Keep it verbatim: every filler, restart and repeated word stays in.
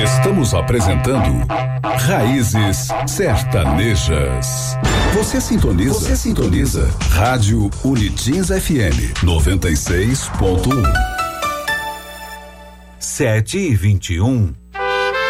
Estamos apresentando Raízes Sertanejas. Você sintoniza? Você sintoniza? Rádio Unitins F M noventa e seis ponto um. Sete e vinte e um.